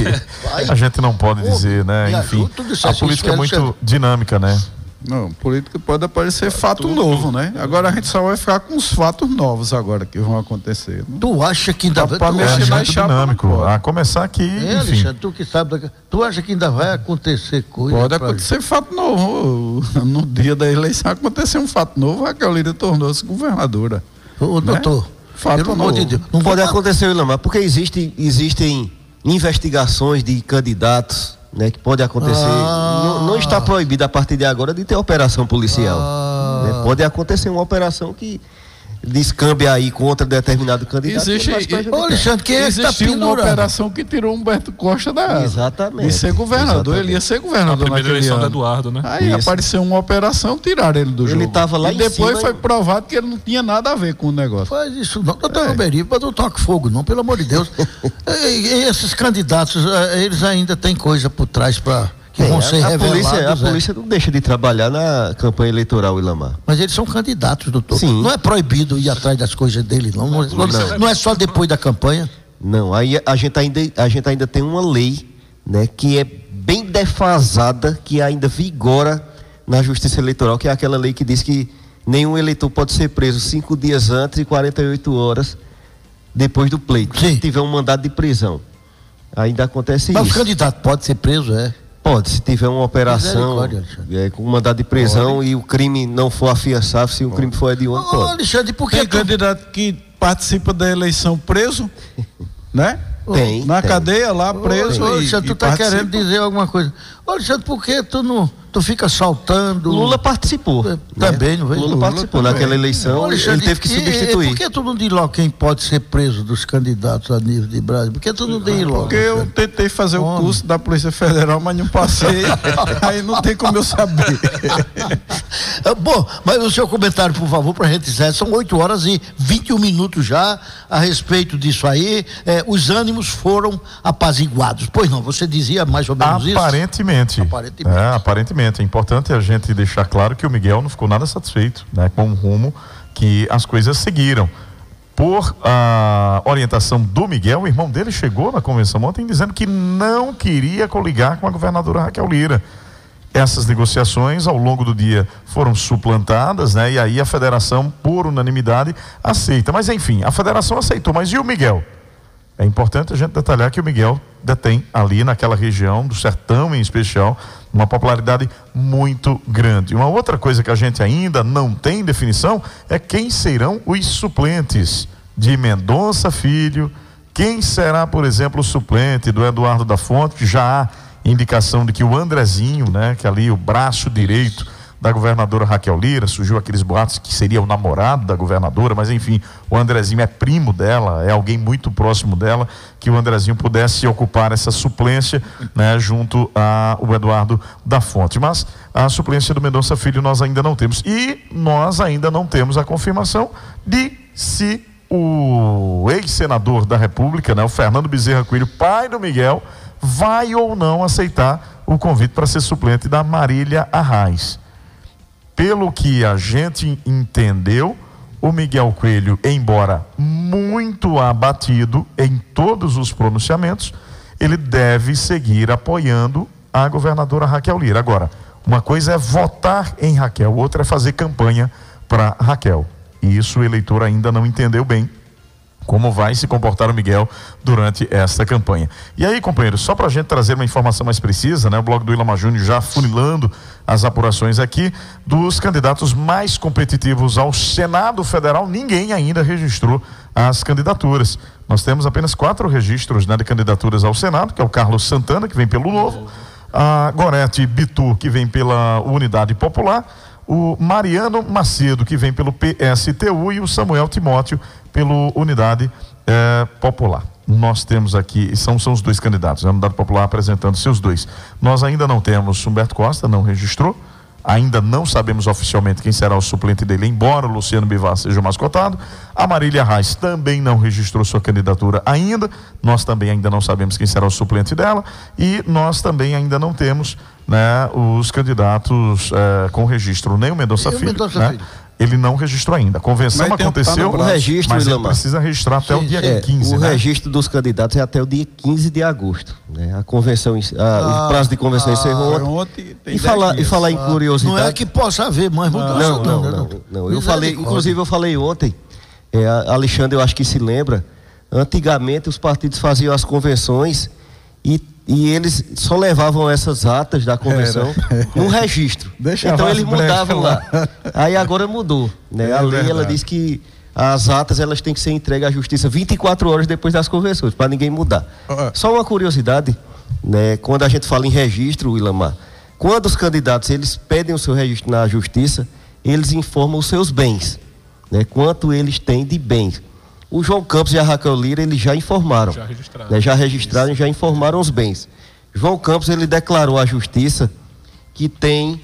A gente não pode dizer, né? Enfim, a política é muito dinâmica, né? Não, política pode aparecer fato novo, né? Agora a gente só vai ficar com os fatos novos agora que vão acontecer. Né? Tu acha que ainda vai mexer na chapa? Dinâmico. A começar aqui, enfim. Alexandre, tu que sabe, tu acha que ainda vai acontecer coisa? Pode acontecer fato novo. No dia da eleição aconteceu um fato novo, a Raquel Lira tornou-se governadora. Ô, doutor, né? Fato pelo amor de Deus. Não pode acontecer, Ilamar, porque existem investigações de candidatos, né, que pode acontecer. Não está proibido a partir de agora de ter operação policial. Né? Pode acontecer uma operação que descambe aí contra determinado candidato. Alexandre, que existe uma operação que tirou Humberto Costa de ser governador. Exatamente. Ele ia ser governador na primeira eleição do Eduardo, né? Aí apareceu uma operação, tiraram ele do jogo. Ele estava lá e depois foi provado que ele não tinha nada a ver com o negócio. Faz isso não, doutor Roberi, não toque fogo não, pelo amor de Deus. Esses candidatos, eles ainda têm coisa por trás para... A polícia não deixa de trabalhar na campanha eleitoral, Ilamar. Mas eles são candidatos, doutor. Sim. Não é proibido ir atrás das coisas dele, não. Não é só depois da campanha. Não, aí a gente ainda tem uma lei, né, que é bem defasada, que ainda vigora na Justiça Eleitoral, que é aquela lei que diz que nenhum eleitor pode ser preso 5 dias antes e 48 horas depois do pleito. Sim. Se tiver um mandado de prisão. Ainda acontece isso. Mas o candidato pode ser preso, Pode, se tiver uma operação com mandado de prisão e o crime não for afiançável, se o crime for hediondo, pode. Alexandre, por que tem candidato que participa da eleição preso, né? Tem. Na cadeia lá, preso. Alexandre, tu tá querendo dizer alguma coisa. Alexandre, por que tu fica saltando? Lula participou. Também, não veio? Lula participou naquela eleição, Alexandre, ele teve que substituir. Por que tu não diz logo quem pode ser preso dos candidatos a nível de Brasil? Por que tu não diz logo? Porque eu tentei fazer o curso da Polícia Federal, mas não passei. Aí não tem como eu saber. Bom, mas o seu comentário, por favor, para a gente encerrar. São 8h21 já a respeito disso aí. Os ânimos foram apaziguados. Pois não, você dizia mais ou menos isso? Aparentemente. Aparentemente. É importante a gente deixar claro que o Miguel não ficou nada satisfeito, né, com o rumo que as coisas seguiram. Por orientação do Miguel, o irmão dele chegou na convenção ontem dizendo que não queria coligar com a governadora Raquel Lira. Essas negociações ao longo do dia foram suplantadas, né? E aí a federação, por unanimidade, aceita. Mas enfim, a federação aceitou. Mas e o Miguel? É importante a gente detalhar que o Miguel detém ali naquela região do Sertão em especial uma popularidade muito grande. Uma outra coisa que a gente ainda não tem definição é quem serão os suplentes de Mendonça Filho, quem será, por exemplo, o suplente do Eduardo da Fonte, que já há indicação de que o Andrezinho, né, que ali o braço direito da governadora Raquel Lira, surgiu aqueles boatos que seria o namorado da governadora, mas enfim, o Andrezinho é primo dela, é alguém muito próximo dela, que o Andrezinho pudesse ocupar essa suplência, né, junto ao Eduardo da Fonte. Mas a suplência do Mendonça Filho nós ainda não temos. E nós ainda não temos a confirmação de se o ex-senador da República, né, o Fernando Bezerra Coelho, pai do Miguel, vai ou não aceitar o convite para ser suplente da Marília Arraes. Pelo que a gente entendeu, o Miguel Coelho, embora muito abatido em todos os pronunciamentos, ele deve seguir apoiando a governadora Raquel Lira. Agora, uma coisa é votar em Raquel, outra é fazer campanha para Raquel. E isso o eleitor ainda não entendeu bem como vai se comportar o Miguel durante esta campanha. E aí, companheiros, só para a gente trazer uma informação mais precisa, né? O blog do Ilama Júnior já funilando as apurações aqui, dos candidatos mais competitivos ao Senado Federal, ninguém ainda registrou as candidaturas. Nós temos apenas 4 registros, né, de candidaturas ao Senado, que é o Carlos Santana, que vem pelo Novo, a Gorete Bitu, que vem pela Unidade Popular, o Mariano Macedo, que vem pelo PSTU, e o Samuel Timóteo, pelo Unidade Popular. Nós temos aqui, são os 2 candidatos, a Unidade Popular apresentando seus 2. Nós ainda não temos, Humberto Costa não registrou, ainda não sabemos oficialmente quem será o suplente dele, embora o Luciano Bivar seja o mais cotado. A Marília Arraes também não registrou sua candidatura ainda, nós também ainda não sabemos quem será o suplente dela, e nós também ainda não temos, né, os candidatos com registro, nem o Mendonça Filho, né? Ele não registrou ainda. A convenção aconteceu, o registro, mas ele precisa registrar até o dia 15. O né? registro dos candidatos é até o dia 15 de agosto. Né? A convenção, o prazo de convenção encerrou ontem. E falar em curiosidade. Não é que possa haver mais mudança. Não. Eu falei, inclusive eu falei ontem, Alexandre, eu acho que se lembra, antigamente os partidos faziam as convenções e eles só levavam essas atas da convenção no registro. Então eles mudavam lá. Aí agora mudou, né? A lei, ela diz que as atas, elas têm que ser entregues à justiça 24 horas depois das convenções, para ninguém mudar. Só uma curiosidade, né? Quando a gente fala em registro, Ilamar, quando os candidatos, eles pedem o seu registro na justiça, eles informam os seus bens, né? Quanto eles têm de bens. O João Campos e a Raquel Lira, eles já informaram. Já registraram e já informaram os bens. João Campos, ele declarou à justiça que tem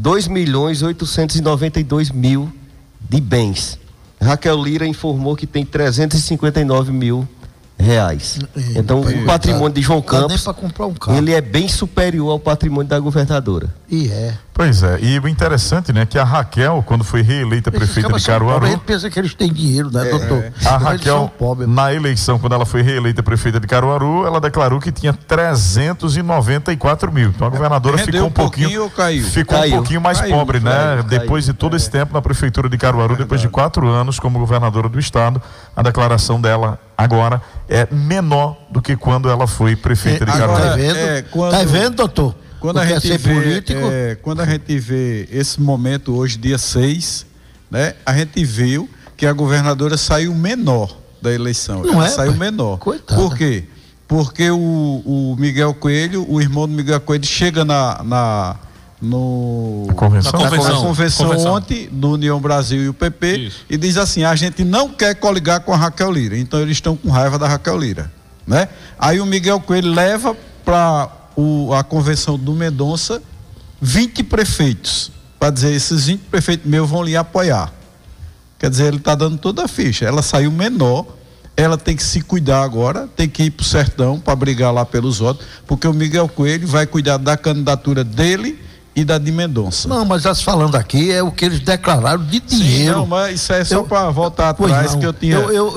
2.892.000 de bens. Raquel Lira informou que tem 359 mil reais. Então, o patrimônio de João Campos, ele é bem superior ao patrimônio da governadora. Pois é, e o interessante, né, que a Raquel, quando foi reeleita prefeita de Caruaru, a gente pensa que eles têm dinheiro, né, doutor? A Raquel, na eleição, quando ela foi reeleita prefeita de Caruaru, ela declarou que tinha 394 mil. Então a governadora ficou um pouquinho mais pobre, né? Depois de todo esse tempo na prefeitura de Caruaru, depois de 4 anos como governadora do estado, a declaração dela agora é menor do que quando ela foi prefeita de Caruaru. Tá vendo, doutor? Quando não a quer gente ser vê, político. Quando a gente vê esse momento hoje, dia 6, né, a gente viu que a governadora saiu menor da eleição. Não ela é, saiu pai? menor. Coitada. Por quê? Porque o Miguel Coelho, o irmão do Miguel Coelho, chega na Convenção? convenção ontem do União Brasil e o PP. Isso. E diz assim: a gente não quer coligar com a Raquel Lira. Então eles estão com raiva da Raquel Lira, né? Aí o Miguel Coelho leva para a convenção do Mendonça 20 prefeitos, para dizer: esses 20 prefeitos meus vão lhe apoiar. Quer dizer, ele está dando toda a ficha. Ela saiu menor, ela tem que se cuidar agora, tem que ir para o sertão para brigar lá pelos votos, porque o Miguel Coelho vai cuidar da candidatura dele e da de Mendonça. Não, mas nós falando aqui é o que eles declararam de dinheiro. Não, mas isso é só para voltar atrás que eu tinha.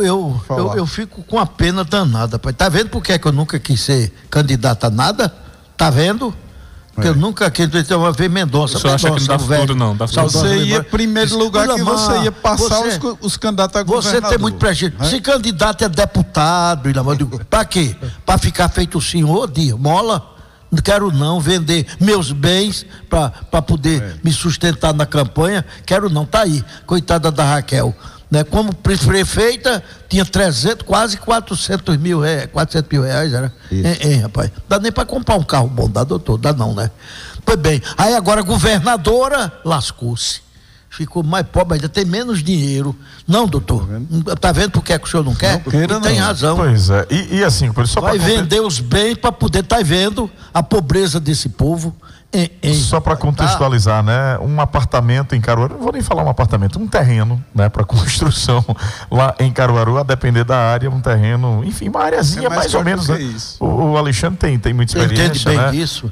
Eu fico com a pena danada, pai. Tá vendo por que eu nunca quis ser candidato a nada? Tá vendo? Porque eu nunca quis uma vez Mendonça. Você acha que não dá futuro, não? Dá futuro. Você ia, em primeiro lugar, que você ia passar os candidatos a governador. Você tem muito prestígio. Se candidato é deputado, para quê? Para ficar feito o senhor de mola? Não quero não vender meus bens para poder me sustentar na campanha. Quero não, tá aí. Coitada da Raquel. Né? Como prefeita, tinha 300, quase 400 mil reais, era? Rapaz. Dá nem para comprar um carro bom, dá, doutor? Dá não, né? Pois bem, aí agora a governadora lascou-se. Ficou mais pobre, ainda tem menos dinheiro. Não, doutor? Tá vendo por que o senhor não quer? Não tem razão. Pois é, e assim, por isso só vai vender os bens para poder estar vendo a pobreza desse povo. Só para contextualizar, né? Um apartamento em Caruaru, não vou nem falar um apartamento, um terreno, né? Para construção lá em Caruaru, a depender da área, um terreno, enfim, uma areazinha mais ou menos. Né? O Alexandre tem muita experiência. Entende bem né? disso.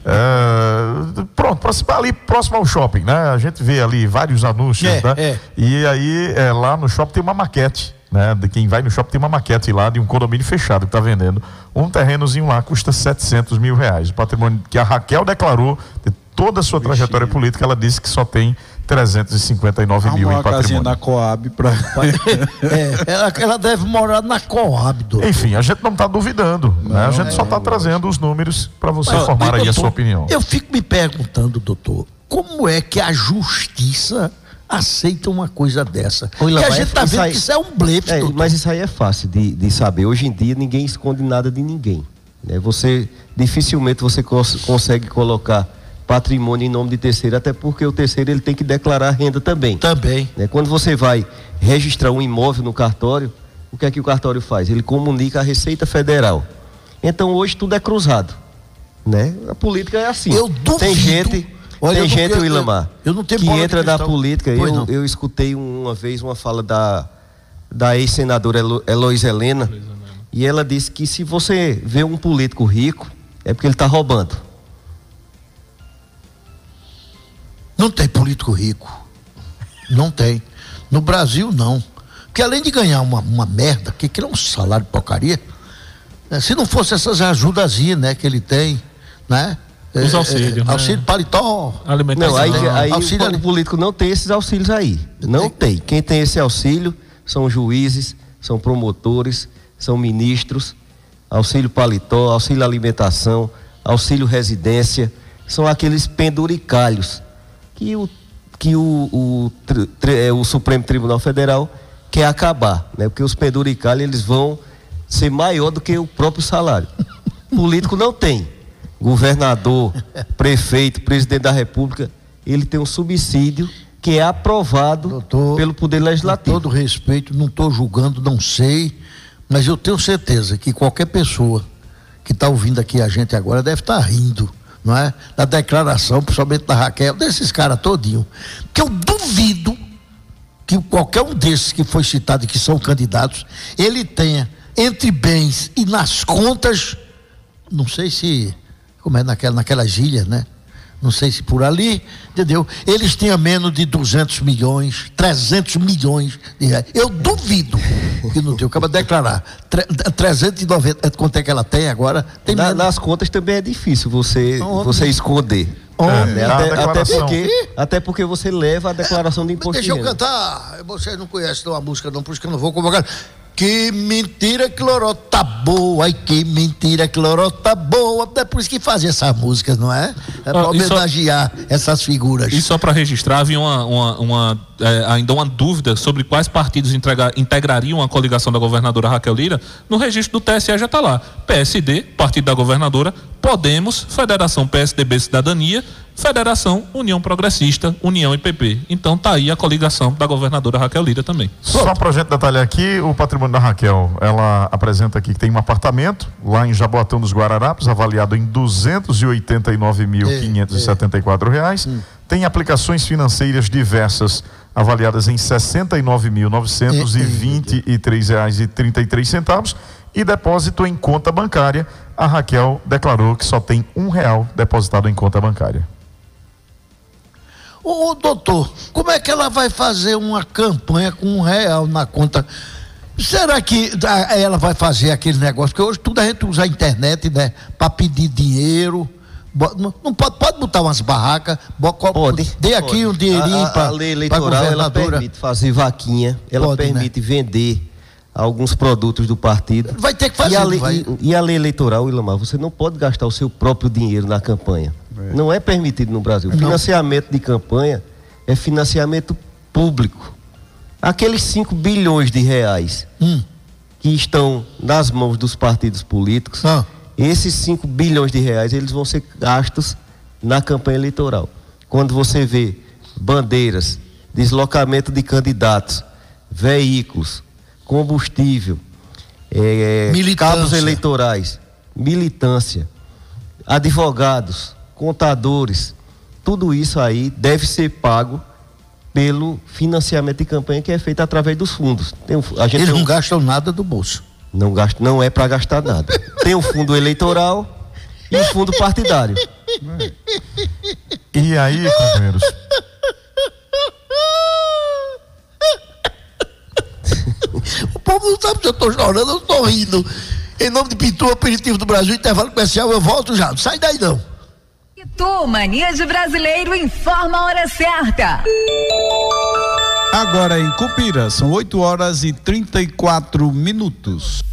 Pronto, ali próximo ao shopping, né? A gente vê ali vários anúncios, né? E aí lá no shopping tem uma maquete. Né, de quem vai no shopping tem uma maquete lá de um condomínio fechado que está vendendo. Um terrenozinho lá custa 700 mil reais. O patrimônio que a Raquel declarou de toda a sua trajetória política, ela disse que só tem 359 mil em patrimônio. Casinha na Coab para ela deve morar na Coab, doutor. Enfim, a gente não está duvidando, né? A gente só está trazendo os números para você formar aí a sua opinião. Eu fico me perguntando, doutor, como é que a justiça aceita uma coisa dessa? Porque a gente está vendo que isso é um blefe. Mas isso aí é fácil de saber. Hoje em dia ninguém esconde nada de ninguém, né? Dificilmente você consegue colocar patrimônio em nome de terceiro, até porque o terceiro ele tem que declarar renda também. Né? Quando você vai registrar um imóvel no cartório, o que é que o cartório faz? Ele comunica à Receita Federal. Então hoje tudo é cruzado, né? A política é assim. Eu duvido. Tem gente, Willamar, eu não tenho que entra na política. Eu escutei uma vez uma fala da ex-senadora Heloísa Helena, e ela disse que se você vê um político rico, é porque ele está roubando. Não tem político rico. Não tem. No Brasil, não. Porque além de ganhar uma merda, que é um salário de porcaria, né? Se não fosse essas ajudazinhas, né, que ele tem, né? Os auxílios, né? Auxílio paletó. Alimentação. Não, aí o político não tem esses auxílios aí. Não tem. Quem tem esse auxílio são juízes, são promotores, são ministros, auxílio paletó, auxílio alimentação, auxílio residência, são aqueles penduricalhos que o Supremo Tribunal Federal quer acabar, né? Porque os penduricalhos eles vão ser maior do que o próprio salário. Político não tem. Governador, prefeito, presidente da República, ele tem um subsídio que é aprovado, doutor, pelo Poder Legislativo. Com todo respeito, não estou julgando, não sei, mas eu tenho certeza que qualquer pessoa que está ouvindo aqui a gente agora deve estar rindo, não é? Da declaração, principalmente da Raquel, desses caras todinho. Porque eu duvido que qualquer um desses que foi citado e que são candidatos, ele tenha entre bens e nas contas, não sei se, como é naquelas ilhas, né? Não sei se por ali, entendeu? Eles tinham menos de 200 milhões, 300 milhões de reais. Eu duvido que não tenha. Acaba de declarar. 390, quanto é que ela tem agora? Tem nas contas também é difícil você esconder. Até porque você leva a declaração de imposto de renda. Deixa eu cantar. Vocês não conhecem uma música não, por isso que eu não vou convocar. Que mentira que lorota boa, ai que mentira que lorota boa. É por isso que fazia essas músicas, não é? para homenagear essas figuras. E só para registrar, havia ainda uma dúvida sobre quais partidos integrariam a coligação da governadora Raquel Lira. No registro do TSE já está lá: PSD, Partido da Governadora, Podemos, Federação PSDB Cidadania, Federação União Progressista, União e PP. Então tá aí a coligação da governadora Raquel Lira também. Só para a gente detalhar aqui, o patrimônio da Raquel, ela apresenta aqui que tem um apartamento lá em Jaboatão dos Guararapes, avaliado em R$ 289.574. Tem aplicações financeiras diversas, avaliadas em R$ 69.923,33. E depósito em conta bancária, a Raquel declarou que só tem R$1 depositado em conta bancária. Ô, doutor, como é que ela vai fazer uma campanha com R$1 na conta? Será que ela vai fazer aquele negócio? Porque hoje tudo a gente usa a internet, né? Para pedir dinheiro. Não pode botar umas barracas. Dê aqui um dinheirinho para a lei eleitoral, ela permite fazer vaquinha, ela permite vender alguns produtos do partido. Vai ter que fazer. E a lei eleitoral, Ilamar, você não pode gastar o seu próprio dinheiro na campanha. Não é permitido no Brasil. Financiamento de campanha é financiamento público. Aqueles 5 bilhões de reais que estão nas mãos dos partidos políticos, esses 5 bilhões de reais, eles vão ser gastos na campanha eleitoral. Quando você vê bandeiras, deslocamento de candidatos, veículos, combustível, cabos eleitorais, militância, advogados, contadores, tudo isso aí deve ser pago pelo financiamento de campanha que é feito através dos fundos. Eles não gastam nada do bolso. Não é para gastar nada. Tem o fundo eleitoral e o fundo partidário. E aí, companheiros? O povo não sabe se eu estou chorando, eu estou rindo. Em nome de Pitu, Aperitivo do Brasil, intervalo comercial, eu volto já. Não sai daí não. Pitu, Mania de Brasileiro, informa a hora certa. Agora em Cupira, são 8h34.